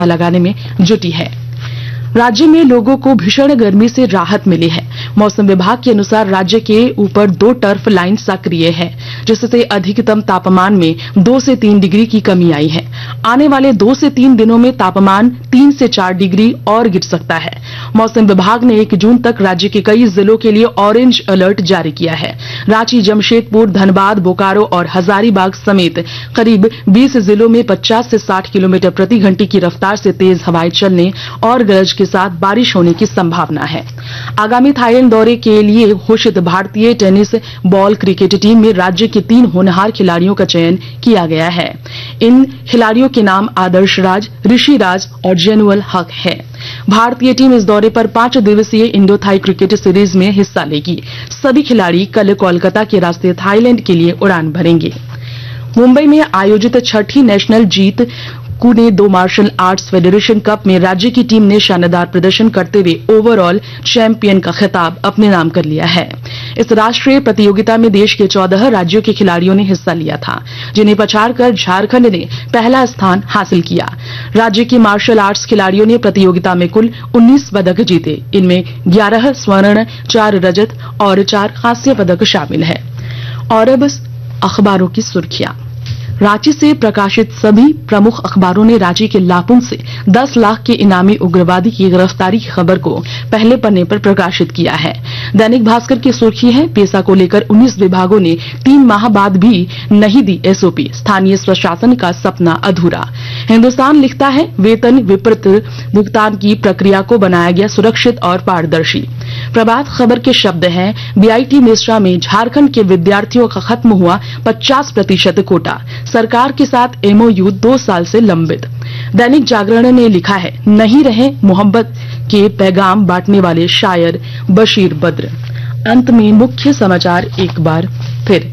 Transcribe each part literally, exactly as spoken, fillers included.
लगाने में जुटी है। राज्य में लोगों को भीषण गर्मी से राहत मिली है। मौसम विभाग के अनुसार राज्य के ऊपर दो टर्फ लाइन सक्रिय है, जिससे अधिकतम तापमान में दो से तीन डिग्री की कमी आई है। आने वाले दो से तीन दिनों में तापमान तीन से चार डिग्री और गिर सकता है। मौसम विभाग ने एक जून तक राज्य के कई जिलों के लिए ऑरेंज अलर्ट जारी किया है। रांची, जमशेदपुर, धनबाद, बोकारो और हजारीबाग समेत करीब बीस जिलों में पचास से साठ किलोमीटर प्रति घंटे की रफ्तार से तेज हवाएं चलने और गरज के साथ बारिश होने की संभावना है। आगामी थाईलैंड दौरे के लिए घोषित भारतीय टेनिस बॉल क्रिकेट टीम में राज्य के तीन होनहार खिलाड़ियों का चयन किया गया है। इन खिलाड़ियों के नाम आदर्श राज, ऋषि राज और जेनुअल हक है। भारतीय टीम इस दौरे पर पांच दिवसीय इंडो थाई क्रिकेट सीरीज में हिस्सा लेगी। सभी खिलाड़ी कल कोलकाता के रास्ते थाईलैंड के लिए उड़ान भरेंगे। मुंबई में आयोजित छठी नेशनल जीत पुणे दो मार्शल आर्ट्स फेडरेशन कप में राज्य की टीम ने शानदार प्रदर्शन करते हुए ओवरऑल चैंपियन का खिताब अपने नाम कर लिया है। इस राष्ट्रीय प्रतियोगिता में देश के चौदह राज्यों के खिलाड़ियों ने हिस्सा लिया था, जिन्हें पछाड़कर झारखंड ने पहला स्थान हासिल किया। राज्य के मार्शल आर्ट्स खिलाड़ियों ने प्रतियोगिता में कुल उन्नीस पदक जीते। इनमें ग्यारह स्वर्ण, चार रजत और चार कांस्य पदक शामिल है। और अब अखबारों की सुर्खियां। रांची से प्रकाशित सभी प्रमुख अखबारों ने रांची के लापुंग से दस लाख के इनामी उग्रवादी की गिरफ्तारी की खबर को पहले पन्ने पर प्रकाशित किया है। दैनिक भास्कर की सुर्खी है, पेशा को लेकर उन्नीस विभागों ने तीन माह बाद भी नहीं दी एसओपी, स्थानीय प्रशासन का सपना अधूरा। हिन्दुस्तान लिखता है, वेतन विपरीत भुगतान की प्रक्रिया को बनाया गया सुरक्षित और पारदर्शी। प्रभात खबर के शब्द हैं, बीआईटी मिश्रा में झारखंड के विद्यार्थियों का खत्म हुआ पचास प्रतिशत कोटा, सरकार के साथ एमओयू दो साल से लंबित। दैनिक जागरण ने लिखा है, नहीं रहे मोहब्बत के पैगाम बांटने वाले शायर बशीर बद्र। अंत में मुख्य समाचार एक बार फिर।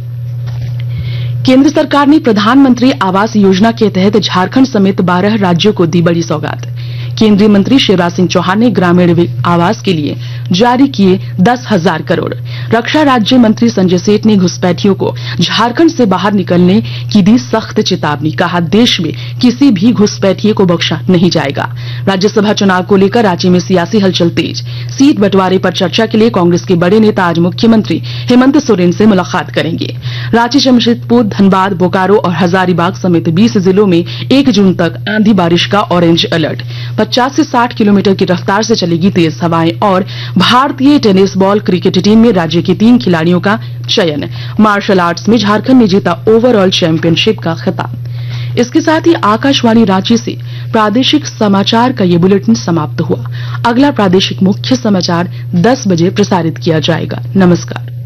केंद्र सरकार ने प्रधानमंत्री आवास योजना के तहत झारखंड समेत बारह राज्यों को दी बड़ी सौगात। केंद्रीय मंत्री शिवराज सिंह चौहान ने ग्रामीण आवास के लिए जारी किए दस हजार करोड़। रक्षा राज्य मंत्री संजय सेठ ने घुसपैठियों को झारखंड से बाहर निकलने की दी सख्त चेतावनी, कहा देश में किसी भी घुसपैठिए को बख्शा नहीं जाएगा। राज्यसभा चुनाव को लेकर रांची में सियासी हलचल तेज। सीट बंटवारे पर चर्चा के लिए कांग्रेस के बड़े नेता आज मुख्यमंत्री हेमंत सोरेन से मुलाकात करेंगे। रांची, जमशेदपुर, धनबाद, बोकारो और हजारीबाग समेत बीस जिलों में एक जून तक आंधी बारिश का ऑरेंज अलर्ट। पचास से साठ किलोमीटर की रफ्तार से चलेगी तेज हवाएं और भारतीय टेनिस बॉल क्रिकेट टीम में राज्य के तीन खिलाड़ियों का चयन। मार्शल आर्ट्स में झारखंड ने जीता ओवरऑल चैंपियनशिप का खिताब। इसके साथ ही आकाशवाणी रांची से प्रादेशिक समाचार का ये बुलेटिन समाप्त हुआ। अगला प्रादेशिक मुख्य समाचार दस बजे प्रसारित किया जाएगा। नमस्कार।